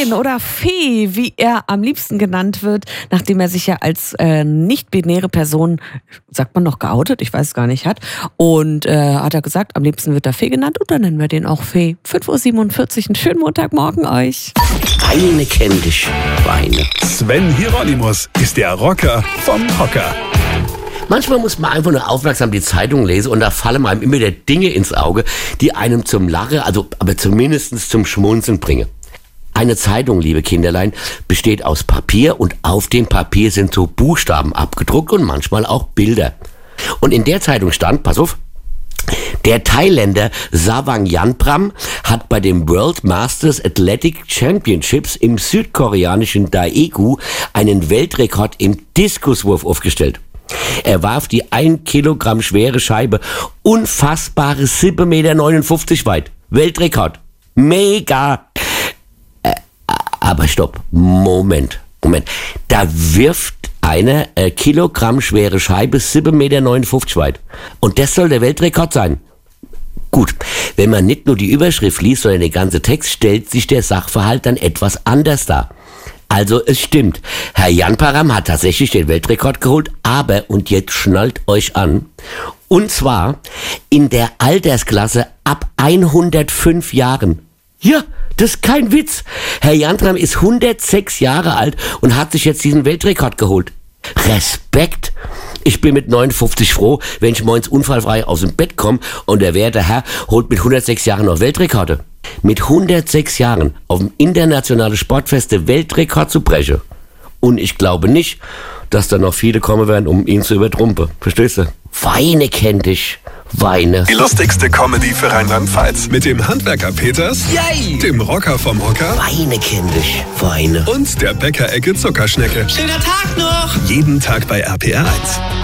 Fein oder Fee, wie er am liebsten genannt wird, nachdem er sich ja als nicht-binäre Person, sagt man noch geoutet, ich weiß es gar nicht, hat. Und hat er gesagt, am liebsten wird er Fee genannt und dann nennen wir den auch Fee. 5:47 Uhr, einen schönen Montagmorgen euch. Weine kenn dich, Weine. Sven Hieronymus ist der Rocker vom Hocker. Manchmal muss man einfach nur aufmerksam die Zeitung lesen und da fallen einem immer wieder Dinge ins Auge, die einem zum Lachen, aber zumindest zum Schmunzeln bringen. Eine Zeitung, liebe Kinderlein, besteht aus Papier und auf dem Papier sind so Buchstaben abgedruckt und manchmal auch Bilder. Und in der Zeitung stand, pass auf, der Thailänder Savang Yanpram hat bei dem World Masters Athletic Championships im südkoreanischen Daegu einen Weltrekord im Diskuswurf aufgestellt. Er warf die 1 Kilogramm schwere Scheibe unfassbare 7,59 Meter weit. Weltrekord. Mega. Aber stopp. Moment. Da wirft eine Kilogramm schwere Scheibe 7,59 Meter weit. Und das soll der Weltrekord sein. Gut, wenn man nicht nur die Überschrift liest, sondern den ganzen Text, stellt sich der Sachverhalt dann etwas anders dar. Also es stimmt, Herr Yanpram hat tatsächlich den Weltrekord geholt, aber, und jetzt schnallt euch an, und zwar in der Altersklasse ab 105 Jahren. Ja, das ist kein Witz. Herr Yanpram ist 106 Jahre alt und hat sich jetzt diesen Weltrekord geholt. Respekt! Ich bin mit 59 froh, wenn ich morgens unfallfrei aus dem Bett komme und der werte Herr holt mit 106 Jahren noch Weltrekorde. Mit 106 Jahren auf dem internationalen Sportfeste Weltrekord zu brechen. Und ich glaube nicht, dass da noch viele kommen werden, um ihn zu übertrumpfen. Verstehst du? Weine kenn dich. Weine. Die lustigste Comedy für Rheinland-Pfalz. Mit dem Handwerker Peters, Yay! Dem Rocker vom Hocker Weine kenn dich. Weine. und der Bäckerecke Zuckerschnecke. Schöner Tag noch! Jeden Tag bei RPR 1.